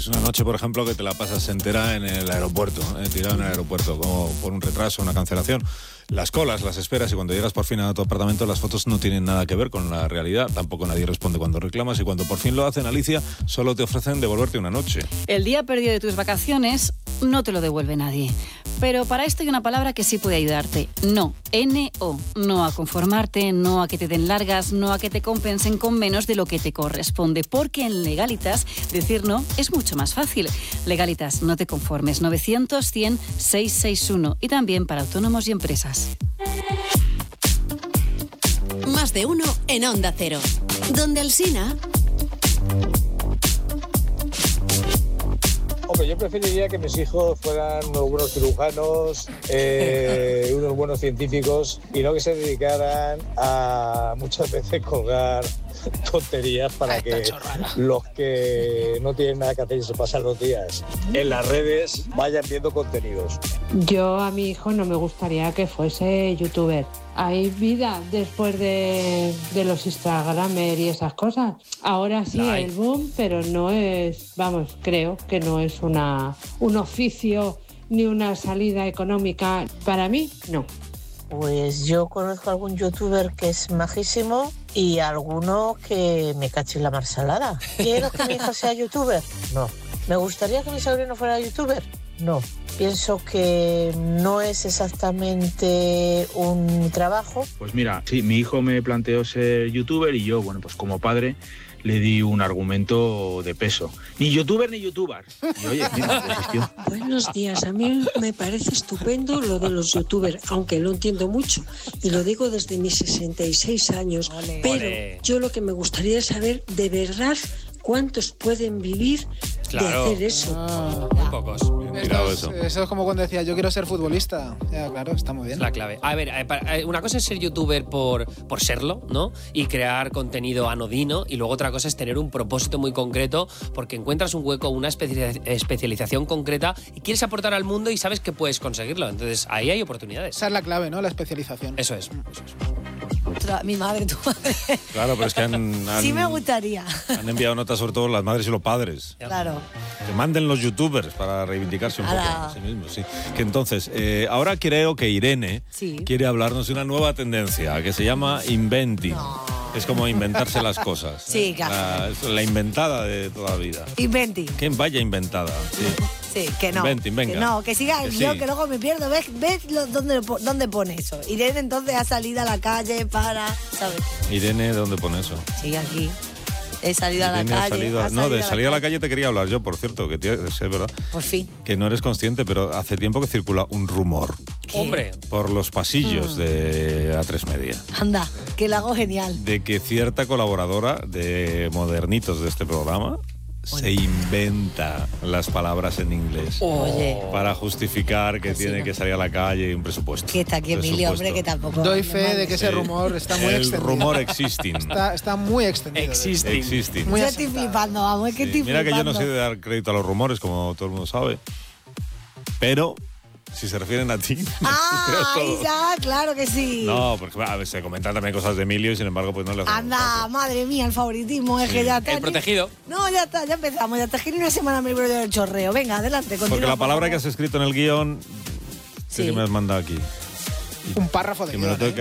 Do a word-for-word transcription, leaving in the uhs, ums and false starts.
Es una noche, por ejemplo, que te la pasas entera en el aeropuerto, eh, tirado en el aeropuerto, como por un retraso, una cancelación. Las colas, las esperas, y cuando llegas por fin a tu apartamento, las fotos no tienen nada que ver con la realidad. Tampoco nadie responde cuando reclamas, y cuando por fin lo hacen, Alicia, solo te ofrecen devolverte una noche. El día perdido de tus vacaciones no te lo devuelve nadie. Pero para esto hay una palabra que sí puede ayudarte. No. N O. No a conformarte, no a que te den largas, no a que te compensen con menos de lo que te corresponde. Porque en Legalitas decir no es mucho más fácil. Legalitas, no te conformes. novecientos, cien, seiscientos sesenta y uno. Y también para autónomos y empresas. Más de uno en Onda Cero. Donde Alsina... Hombre, yo preferiría que mis hijos fueran unos buenos cirujanos, eh, unos buenos científicos, y no que se dedicaran a muchas veces colgar tonterías para que los que no tienen nada que hacer y se pasan los días en las redes vayan viendo contenidos. Yo a mi hijo no me gustaría que fuese youtuber. Hay vida después de, de los Instagramers y esas cosas. Ahora sí, el boom, pero no es, vamos, creo que no es una un oficio ni una salida económica. Para mí, no. Pues yo conozco a algún youtuber que es majísimo y alguno que me cache en la marsalada. ¿Quiero que mi hijo sea youtuber? No. ¿Me gustaría que mi sobrino fuera youtuber? No. Pienso que no es exactamente un trabajo. Pues mira, sí, mi hijo me planteó ser youtuber y yo, bueno, pues como padre le di un argumento de peso. Ni youtuber ni youtuber. Y oye, mira, desistió. Buenos días, a mí me parece estupendo lo de los youtubers, aunque lo entiendo mucho, y lo digo desde mis sesenta y seis años, Olé. pero Olé. yo lo que me gustaría es saber de verdad cuántos pueden vivir claro. de hacer eso. Ah, muy pocos. Esto es, eso. eso es como cuando decía, yo quiero ser futbolista. Ya, claro, está muy bien. Es la clave. A ver, una cosa es ser youtuber por, por serlo, ¿no? Y crear contenido anodino, y luego otra cosa es tener un propósito muy concreto porque encuentras un hueco, una especialización concreta y quieres aportar al mundo y sabes que puedes conseguirlo. Entonces, ahí hay oportunidades. Esa es la clave, ¿no? La especialización. Eso es. Eso es. Mi madre, tu madre. Claro, pero es que han, han, sí me gustaría. Han enviado notas sobre todo las madres y los padres. Claro. Que manden los youtubers para reivindicarse un poco a sí mismos, sí. Que entonces, eh, ahora creo que Irene sí. quiere hablarnos de una nueva tendencia que se llama inventing. No. Es como inventarse las cosas. Sí, claro. La, es la inventada de toda la vida. Inventing. Que vaya inventada. Sí. Sí, que no. Inventing, venga. Que no, que siga que yo, sí. que luego me pierdo. ¿Ves, ves lo, dónde, dónde pone eso? Irene entonces ha salido a la calle para, ¿sabes? Irene, ¿dónde pone eso? Sí, aquí. He salido Irene a la calle. Ha salido a, ha no, salido de salir a la, a la calle te quería hablar yo, por cierto, que tío, es verdad. Por fin. Que no eres consciente, pero hace tiempo que circula un rumor. ¿Qué? Hombre. Por los pasillos mm. de A tres Media. Anda, que lo hago genial. De que cierta colaboradora de Modernitos de este programa bueno. se inventa las palabras en inglés Oye. para justificar que pues tiene sí. que salir a la calle y un presupuesto. Que está aquí Emilio, hombre, que tampoco... Doy fe no de que ese sí. rumor está muy El extendido. El rumor existing. Está, está muy extendido. Existing. Existing. Muy estoy flipando, vamos, es que sí. estoy Mira flipando. que yo no sé de dar crédito a los rumores, como todo el mundo sabe. Pero... si se refieren a ti. Ah, ya, claro que sí. No, porque a ver, se comentan también cosas de Emilio y sin embargo pues no le... Anda, madre mía, el favoritismo es sí. que ya está. El protegido. No, ya está, ya empezamos. Ya está. Que ni una semana me libro del chorreo. Venga, adelante, continúa. Porque la palabra que has escrito en el guión, sí. que me has mandado aquí. Un párrafo de guión, ¿eh?